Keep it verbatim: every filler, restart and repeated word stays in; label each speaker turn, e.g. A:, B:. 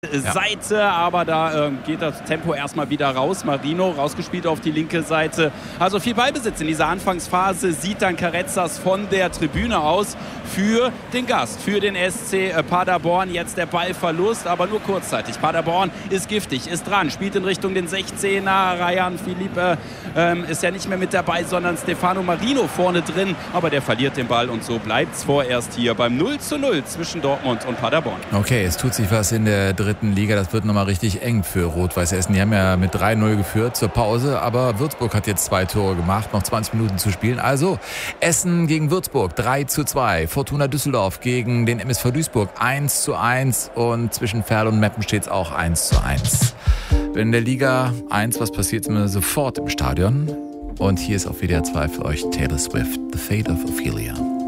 A: Ja.
B: Seite, aber da äh, geht das Tempo erstmal wieder raus. Marino rausgespielt auf die linke Seite. Also viel Ballbesitz in dieser Anfangsphase sieht dann Carezas von der Tribüne aus für den Gast, für den S C Paderborn. Jetzt der Ballverlust, aber nur kurzzeitig. Paderborn ist giftig, ist dran, spielt in Richtung den sechzehner. Rayan Philippe ähm, ist ja nicht mehr mit dabei, sondern Stefano Marino vorne drin, aber der verliert den Ball und so bleibt es vorerst hier beim null zu null zwischen Dortmund und Paderborn.
A: Okay, es tut sich was in der dritten Liga. Das wird nochmal richtig eng für Rot-Weiß Essen. Die haben ja mit drei null geführt zur Pause, aber Würzburg hat jetzt zwei Tore gemacht, noch zwanzig Minuten zu spielen. Also Essen gegen Würzburg drei zu zwei. Fortuna Düsseldorf gegen den M S V Duisburg eins zu eins und zwischen Ferl und Meppen steht es auch eins zu eins. Wenn in der Liga eins was passiert, sind wir sofort im Stadion. Und hier ist auf W D R zwei für euch Taylor Swift, The Fate of Ophelia.